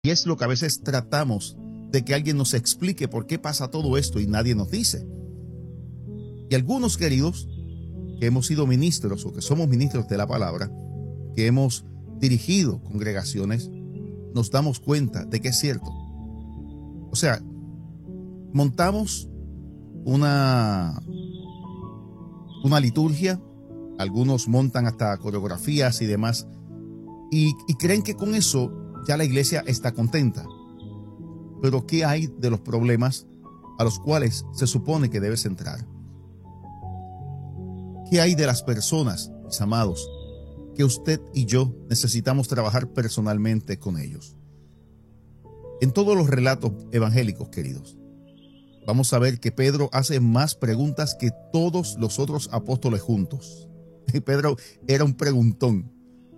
Y es lo que a veces tratamos de que alguien nos explique por qué pasa todo esto y nadie nos dice. Y algunos, queridos, que hemos sido ministros o que somos ministros de la palabra, que hemos dirigido congregaciones, nos damos cuenta de que es cierto. O sea, montamos una liturgia, algunos montan hasta coreografías y demás, y creen que con eso ya la iglesia está contenta. Pero ¿qué hay de los problemas a los cuales se supone que debes entrar? ¿Qué hay de las personas, mis amados, que usted y yo necesitamos trabajar personalmente con ellos? En todos los relatos evangélicos, queridos, vamos a ver que Pedro hace más preguntas que todos los otros apóstoles juntos. Y Pedro era un preguntón.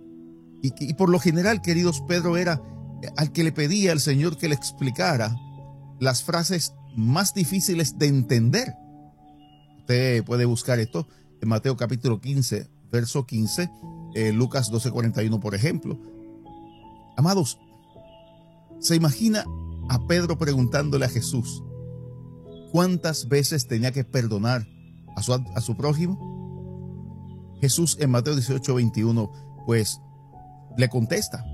Y por lo general, queridos, Pedro era al que le pedía al Señor que le explicara las frases más difíciles de entender. Usted puede buscar esto en Mateo capítulo 15, verso 15, Lucas 12:41, por ejemplo. Amados, ¿se imagina a Pedro preguntándole a Jesús cuántas veces tenía que perdonar a su prójimo? Jesús en Mateo 18:21, pues, le contesta.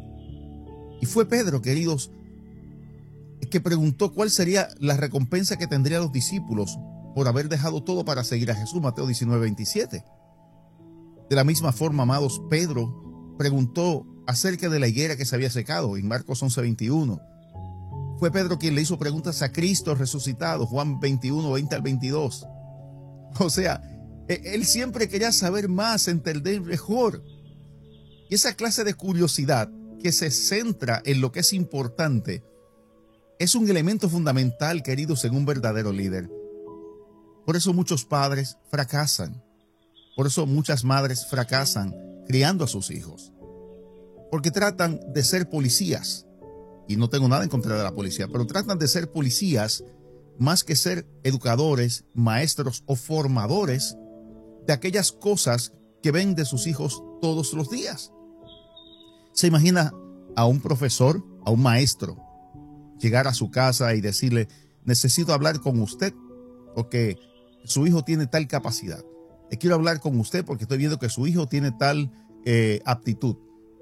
Y fue Pedro, queridos, que preguntó cuál sería la recompensa que tendrían los discípulos por haber dejado todo para seguir a Jesús, Mateo 19:27. De la misma forma, amados, Pedro preguntó acerca de la higuera que se había secado en Marcos 11:21. Fue Pedro quien le hizo preguntas a Cristo resucitado, Juan 21:20-22. O sea, él siempre quería saber más, entender mejor. Y esa clase de curiosidad que se centra en lo que es importante es un elemento fundamental, queridos, en un verdadero líder. Por eso muchos padres fracasan. Por eso muchas madres fracasan criando a sus hijos. Porque tratan de ser policías. Y no tengo nada en contra de la policía, pero tratan de ser policías más que ser educadores, maestros o formadores de aquellas cosas que ven de sus hijos todos los días. ¿Se imagina a un profesor, a un maestro, llegar a su casa y decirle: necesito hablar con usted porque su hijo tiene tal capacidad? Quiero hablar con usted porque estoy viendo que su hijo tiene tal aptitud.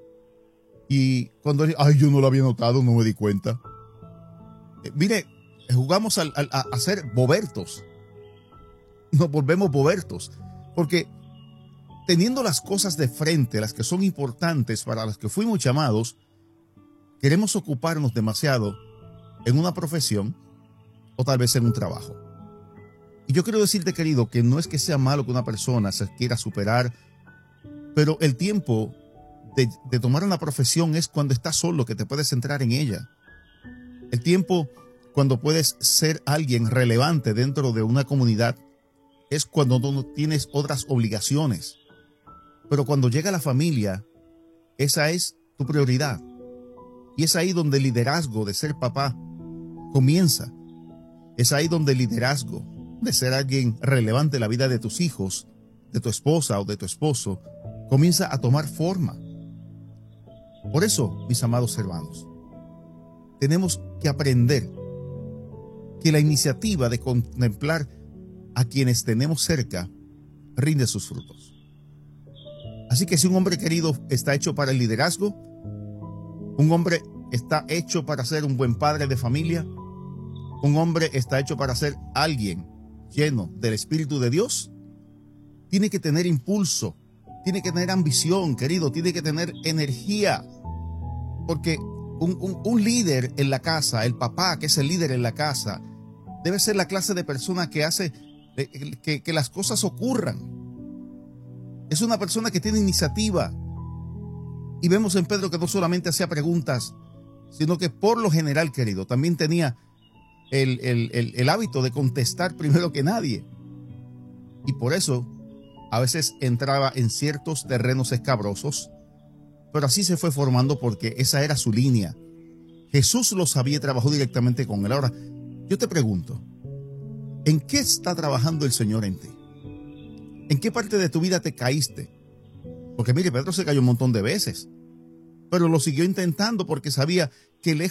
Y cuando él, yo no lo había notado, no me di cuenta. Mire, jugamos a ser bobertos. Nos volvemos bobertos. Porque teniendo las cosas de frente, las que son importantes para las que fuimos llamados, queremos ocuparnos demasiado en una profesión o tal vez en un trabajo. Y yo quiero decirte, querido, que no es que sea malo que una persona se quiera superar, pero el tiempo de tomar una profesión es cuando estás solo, que te puedes centrar en ella. El tiempo cuando puedes ser alguien relevante dentro de una comunidad es cuando no tienes otras obligaciones. Pero cuando llega la familia, esa es tu prioridad. Y es ahí donde el liderazgo de ser papá comienza. Es ahí donde el liderazgo de ser alguien relevante en la vida de tus hijos, de tu esposa o de tu esposo, comienza a tomar forma. Por eso, mis amados hermanos, tenemos que aprender que la iniciativa de contemplar a quienes tenemos cerca rinde sus frutos. Así que si un hombre, querido, está hecho para el liderazgo, un hombre está hecho para ser un buen padre de familia, un hombre está hecho para ser alguien lleno del Espíritu de Dios, tiene que tener impulso, tiene que tener ambición, querido, tiene que tener energía. Porque un líder en la casa, el papá que es el líder en la casa, debe ser la clase de persona que hace que las cosas ocurran. Es una persona que tiene iniciativa. Y vemos en Pedro que no solamente hacía preguntas, sino que por lo general, querido, también tenía el hábito de contestar primero que nadie. Y por eso a veces entraba en ciertos terrenos escabrosos, pero así se fue formando porque esa era su línea. Jesús lo sabía y trabajó directamente con él. Ahora, yo te pregunto, ¿en qué está trabajando el Señor en ti? ¿En qué parte de tu vida te caíste? Porque mire, Pedro se cayó un montón de veces. pero lo siguió intentando porque sabía que lejos